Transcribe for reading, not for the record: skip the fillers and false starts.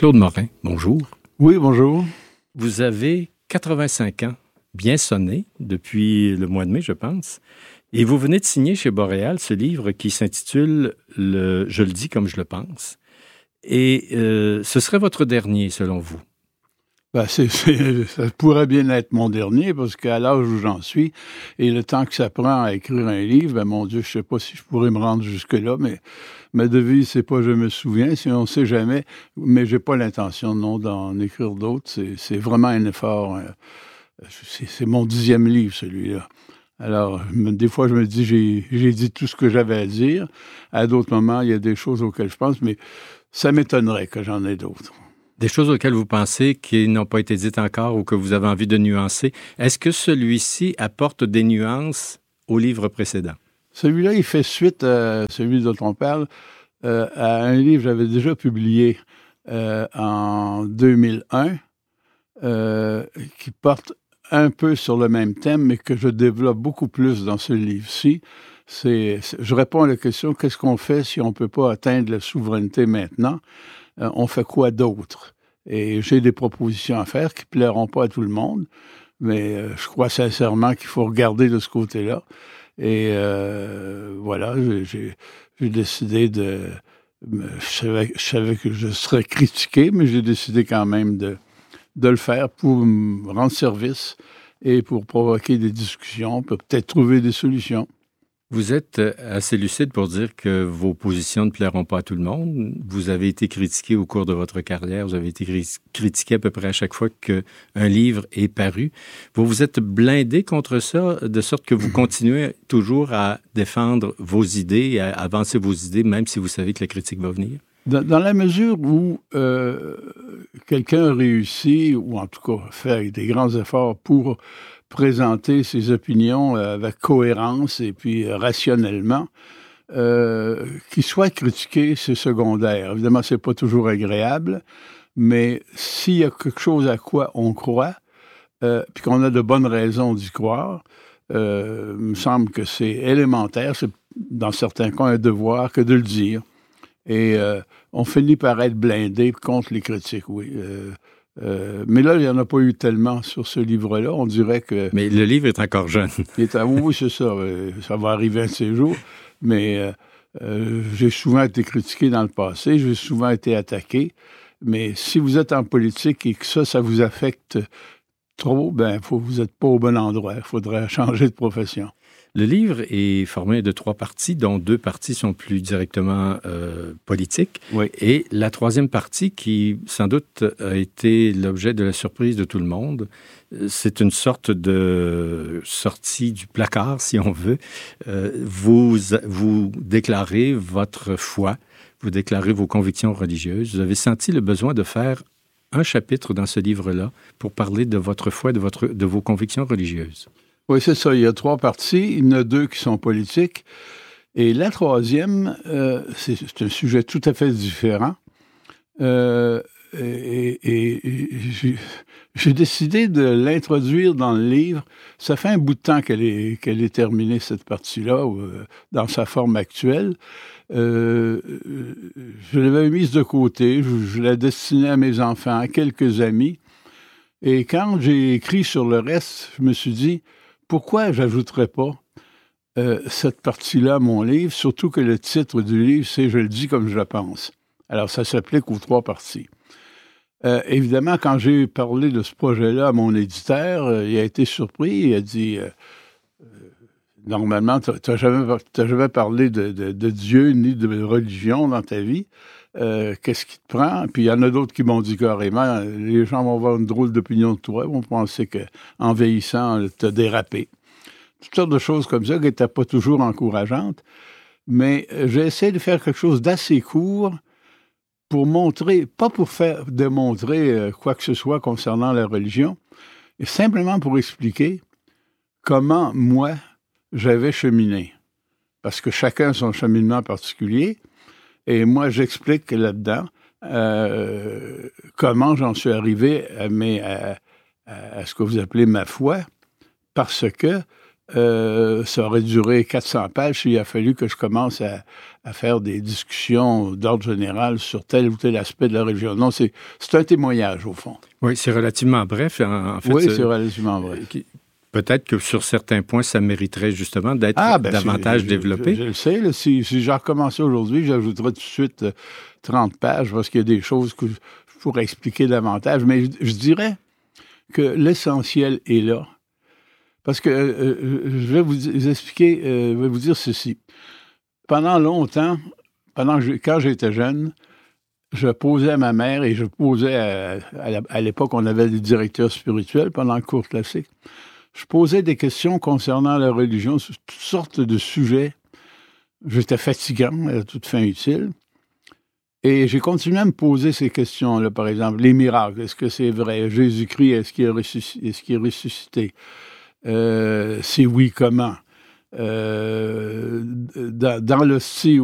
Jean-Claude Morin, bonjour. Oui, bonjour. Vous avez 85 ans, bien sonné, depuis le mois de mai, je pense. Et vous venez de signer chez Boréal ce livre qui s'intitule « Je le dis comme je le pense ». Et ce serait votre dernier, selon vous? Ben, ça pourrait bien être mon dernier, parce qu'à l'âge où j'en suis, et le temps que ça prend à écrire un livre, ben, mon Dieu, je sais pas si je pourrais me rendre jusque-là, mais ma devise, c'est pas « je me souviens », si on sait jamais, mais j'ai pas l'intention, non, d'en écrire d'autres. C'est vraiment un effort. C'est mon 10e livre, celui-là. Alors, des fois, je me dis, j'ai dit tout ce que j'avais à dire. À d'autres moments, il y a des choses auxquelles je pense, mais ça m'étonnerait que j'en ai d'autres. Des choses auxquelles vous pensez qui n'ont pas été dites encore ou que vous avez envie de nuancer. Est-ce que celui-ci apporte des nuances au livre précédent? Celui-là, il fait suite à celui dont on parle, à un livre que j'avais déjà publié en 2001, qui porte un peu sur le même thème, mais que je développe beaucoup plus dans ce livre-ci. Je réponds à la question, qu'est-ce qu'on fait si on ne peut pas atteindre la souveraineté maintenant? On fait quoi d'autre? Et j'ai des propositions à faire qui ne plairont pas à tout le monde, mais je crois sincèrement qu'il faut regarder de ce côté-là. Et voilà, j'ai décidé je savais que je serais critiqué, mais j'ai décidé quand même de le faire pour me rendre service et pour provoquer des discussions, peut-être trouver des solutions. Vous êtes assez lucide pour dire que vos positions ne plairont pas à tout le monde. Vous avez été critiqué au cours de votre carrière. Vous avez été critiqué à peu près à chaque fois qu'un livre est paru. Vous vous êtes blindé contre ça, de sorte que vous continuez toujours à défendre vos idées, à avancer vos idées, même si vous savez que la critique va venir? Dans la mesure où quelqu'un réussit, ou en tout cas fait des grands efforts pour présenter ses opinions avec cohérence et puis rationnellement, qu'il soit critiqué, c'est secondaire. Évidemment, c'est pas toujours agréable, mais s'il y a quelque chose à quoi on croit, puis qu'on a de bonnes raisons d'y croire, il me semble que c'est élémentaire, c'est dans certains cas un devoir que de le dire. Et on finit par être blindé contre les critiques, oui. Mais là, il n'y en a pas eu tellement sur ce livre-là. On dirait que... Mais le livre est encore jeune. Oui, c'est ça. Ça va arriver un de ces jours. Mais j'ai souvent été critiqué dans le passé. J'ai souvent été attaqué. Mais si vous êtes en politique et que ça vous affecte trop, vous n'êtes pas au bon endroit. Il faudrait changer de profession. Le livre est formé de 3 parties, dont 2 parties sont plus directement politiques. Oui. Et la 3e partie, qui sans doute a été l'objet de la surprise de tout le monde, c'est une sorte de sortie du placard, si on veut. Vous déclarez votre foi, vous déclarez vos convictions religieuses. Vous avez senti le besoin de faire un chapitre dans ce livre-là pour parler de votre foi, de vos convictions religieuses. Oui, c'est ça. Il y a 3 parties. Il y en a 2 qui sont politiques. Et la 3e, c'est un sujet tout à fait différent. J'ai décidé de l'introduire dans le livre. Ça fait un bout de temps qu'elle est terminée, cette partie-là, dans sa forme actuelle. Je l'avais mise de côté. Je la destinais à mes enfants, à quelques amis. Et quand j'ai écrit sur le reste, je me suis dit... Pourquoi j'ajouterais pas cette partie-là à mon livre, surtout que le titre du livre, c'est « Je le dis comme je le pense ». Alors, ça s'applique aux 3 parties. Évidemment, quand j'ai parlé de ce projet-là à mon éditeur, il a été surpris. Il a dit normalement, tu n'as jamais parlé de Dieu ni de religion dans ta vie. Qu'est-ce qui te prend? Puis il y en a d'autres qui m'ont dit carrément, les gens vont avoir une drôle d'opinion de toi, vont penser qu'en vieillissant, tu as dérapé. Toutes sortes de choses comme ça qui n'étaient pas toujours encourageantes. Mais j'ai essayé de faire quelque chose d'assez court pour montrer, pas pour démontrer quoi que ce soit concernant la religion, et simplement pour expliquer comment moi, j'avais cheminé. Parce que chacun a son cheminement particulier. Et moi, j'explique là-dedans comment j'en suis arrivé à ce que vous appelez ma foi, parce que ça aurait duré 400 pages. Il a fallu que je commence à faire des discussions d'ordre général sur tel ou tel aspect de la religion. Non, c'est un témoignage, au fond. Oui, c'est relativement bref. En fait, oui, c'est relativement bref. Peut-être que sur certains points, ça mériterait justement d'être davantage développé. Je le sais. Là, si j'ai recommencé aujourd'hui, j'ajouterai tout de suite 30 pages parce qu'il y a des choses que je pourrais expliquer davantage. Mais je dirais que l'essentiel est là. Parce que je vais vous expliquer, je vais vous dire ceci. Pendant longtemps, quand j'étais jeune, je posais à ma mère et je posais à l'époque, on avait des directeurs spirituels pendant le cours classique. Je posais des questions concernant la religion sur toutes sortes de sujets. J'étais fatigant, à toute fin utile. Et j'ai continué à me poser ces questions-là, par exemple. Les miracles, est-ce que c'est vrai? Jésus-Christ, est-ce qu'il est ressuscité? Si oui, comment? Dans le si